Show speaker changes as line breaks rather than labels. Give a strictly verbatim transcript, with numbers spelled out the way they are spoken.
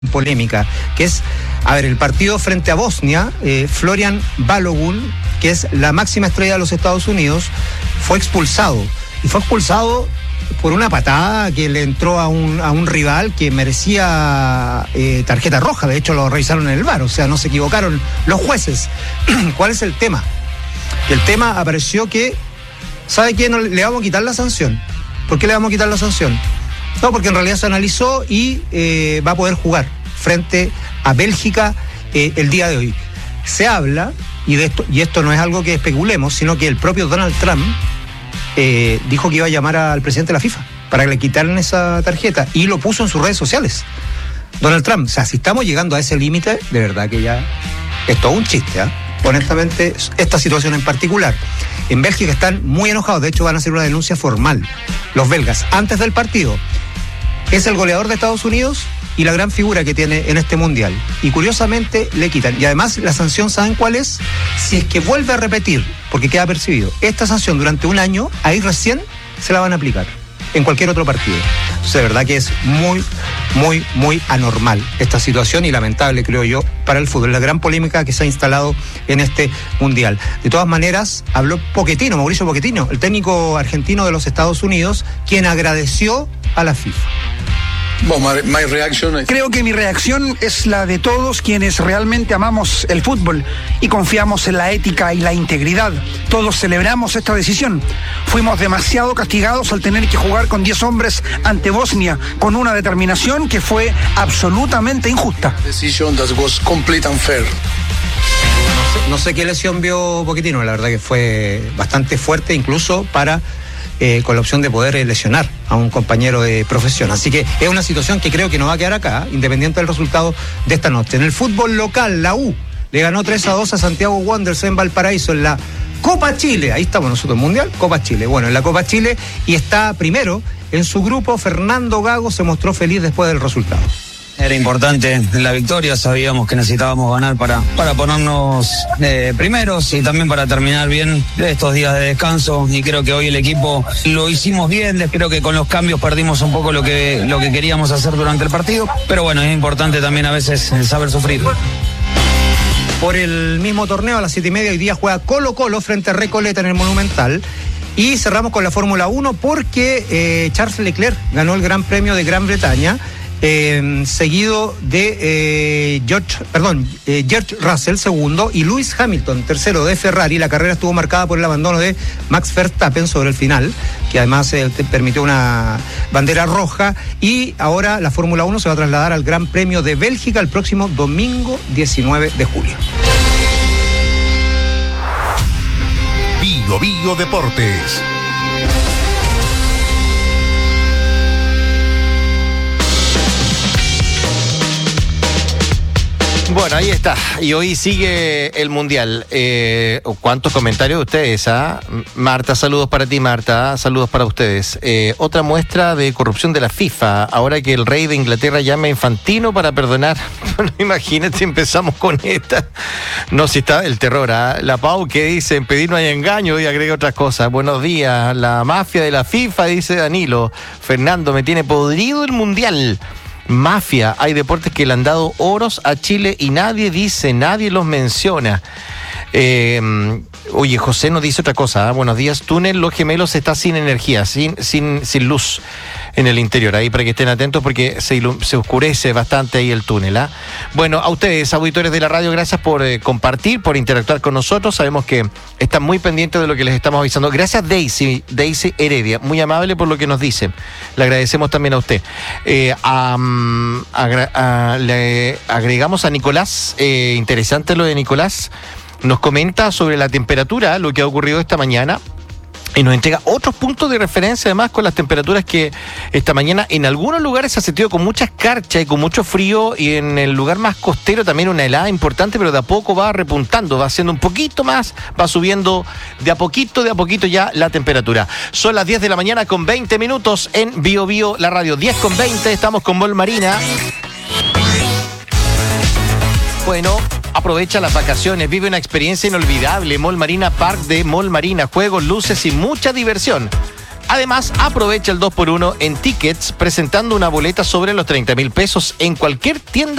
polémica, que es, a ver, el partido frente a Bosnia, eh, Florian Balogun, que es la máxima estrella de los Estados Unidos, fue expulsado, y fue expulsado por una patada que le entró a un, a un rival que merecía eh, tarjeta roja. De hecho lo revisaron en el V A R, o sea, no se equivocaron los jueces. ¿Cuál es el tema? El tema apareció que, ¿sabe qué? No, le vamos a quitar la sanción. ¿Por qué le vamos a quitar la sanción? No, porque en realidad se analizó y eh, va a poder jugar frente a Bélgica eh, el día de hoy. Se habla, y de esto, y esto no es algo que especulemos, sino que el propio Donald Trump eh, dijo que iba a llamar al presidente de la FIFA para que le quitaran esa tarjeta, y lo puso en sus redes sociales. Donald Trump, o sea, si estamos llegando a ese límite, de verdad que ya es todo un chiste, ¿eh? Honestamente, esta situación en particular. En Bélgica están muy enojados, de hecho van a hacer una denuncia formal. Los belgas, antes del partido, es el goleador de Estados Unidos y la gran figura que tiene en este mundial. Y curiosamente le quitan. Y además la sanción, ¿saben cuál es? Si es que vuelve a repetir, porque queda percibido, esta sanción durante un año, ahí recién se la van a aplicar en cualquier otro partido. Entonces, de verdad que es muy, muy, muy anormal esta situación y lamentable, creo yo, para el fútbol. La gran polémica que se ha instalado en este mundial. De todas maneras, habló Pochettino, Mauricio Pochettino, el técnico argentino de los Estados Unidos, quien agradeció a la FIFA.
Creo que mi reacción es la de todos quienes realmente amamos el fútbol y confiamos en la ética y la integridad. Todos celebramos esta decisión. Fuimos demasiado castigados al tener que jugar con diez hombres ante Bosnia, con una determinación que fue absolutamente injusta.
No sé, no sé qué lesión vio Pochettino, la verdad que fue bastante fuerte, incluso para... Eh, con la opción de poder eh, lesionar a un compañero de profesión. Así que es una situación que creo que no va a quedar acá, independiente del resultado de esta noche. En el fútbol local, la U le ganó tres a dos a Santiago Wanderers en Valparaíso en la Copa Chile. Ahí estamos nosotros, Mundial, Copa Chile. Bueno, en la Copa Chile, y está primero en su grupo. Fernando Gago se mostró feliz después del resultado.
Era importante la victoria, sabíamos que necesitábamos ganar para, para ponernos eh, primeros y también para terminar bien estos días de descanso, y creo que hoy el equipo lo hicimos bien. Creo que con los cambios perdimos un poco lo que, lo que queríamos hacer durante el partido, pero bueno, es importante también a veces saber sufrir.
Por el mismo torneo, a las siete y media hoy día juega Colo Colo frente a Recoleta en el Monumental. Y cerramos con la Fórmula uno porque eh, Charles Leclerc ganó el Gran Premio de Gran Bretaña, Eh, seguido de eh, George, perdón, eh, George Russell segundo y Lewis Hamilton tercero de Ferrari. La carrera estuvo marcada por el abandono de Max Verstappen sobre el final, que además eh, permitió una bandera roja, y ahora la Fórmula uno se va a trasladar al Gran Premio de Bélgica el próximo domingo diecinueve de julio.
Bio Bio Deportes.
Bueno, ahí está. Y hoy sigue el Mundial. Eh, ¿Cuántos comentarios de ustedes? ¿Ah? Marta, saludos para ti, Marta. Saludos para ustedes. Eh, otra muestra de corrupción de la FIFA. Ahora que el rey de Inglaterra llama a Infantino para perdonar. Bueno, imagínate, empezamos con esta. No, si está el terror. ¿Ah? La Pau que dice, en pedir no hay engaño, y agrega otras cosas. Buenos días. La mafia de la FIFA, dice Danilo. Fernando, me tiene podrido el Mundial. Mafia, hay deportes que le han dado oros a Chile y nadie dice, nadie los menciona. Eh, oye, José nos dice otra cosa. ¿eh? Buenos días. Túnel Los Gemelos está sin energía, sin, sin, sin luz en el interior. Ahí para que estén atentos porque se, ilum- se oscurece bastante ahí el túnel. ¿eh? Bueno, a ustedes, auditores de la radio, gracias por eh, compartir, por interactuar con nosotros. Sabemos que están muy pendientes de lo que les estamos avisando. Gracias, Daisy, Daisy Heredia, muy amable por lo que nos dice. Le agradecemos también a usted. Eh, a, agra- a, le agregamos a Nicolás, eh, interesante lo de Nicolás. Nos comenta sobre la temperatura, lo que ha ocurrido esta mañana, y nos entrega otros puntos de referencia, además, con las temperaturas que esta mañana en algunos lugares se ha sentido con mucha escarcha y con mucho frío, y en el lugar más costero también una helada importante, pero de a poco va repuntando, va haciendo un poquito más, va subiendo de a poquito, de a poquito ya la temperatura. Son las diez de la mañana con veinte minutos en Bio Bio, la radio. diez con veinte, estamos con Mall Marina. Bueno, aprovecha las vacaciones, vive una experiencia inolvidable. Mall Marina Park de Mall Marina, juegos, luces y mucha diversión. Además, aprovecha el dos por uno en tickets presentando una boleta sobre los treinta mil pesos en cualquier tienda